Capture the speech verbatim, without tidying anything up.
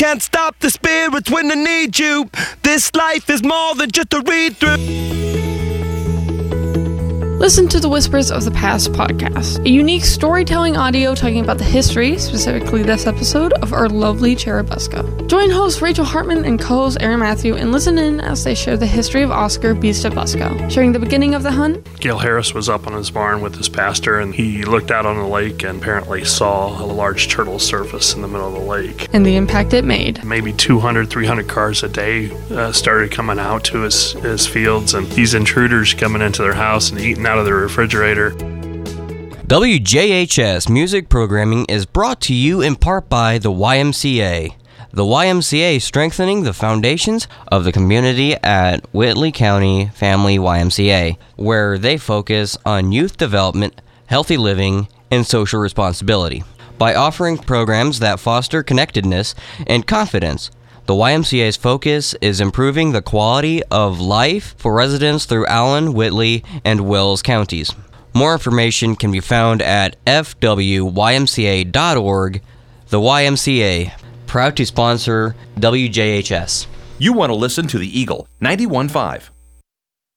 can't stop the spirits when they need you. This life is more than just a read-through. Listen to the Whispers of the Past podcast, a unique storytelling audio talking about the history, specifically this episode, of our lovely Churubusco. Join host Rachel Hartman and co-host Aaron Matthew and listen in as they share the history of Oscar Beast of Busco. Sharing the beginning of the hunt, Gil Harris was up on his barn with his pastor, and he looked out on the lake and apparently saw a large turtle surface in the middle of the lake. and the impact it made. Maybe two hundred, three hundred cars a day uh, started coming out to his, his fields, and these intruders coming into their house and eating out of the refrigerator. W J H S music programming is brought to you in part by the Y M C A. The Y M C A strengthening the foundations of the community at Whitley County Family Y M C A, where they focus on youth development, healthy living, and social responsibility. By offering programs that foster connectedness and confidence, the Y M C A's focus is improving the quality of life for residents through Allen, Whitley, and Wells counties. More information can be found at f w y m c a dot org. The Y M C A, proud to sponsor W J H S. You want to listen to the Eagle ninety-one point five.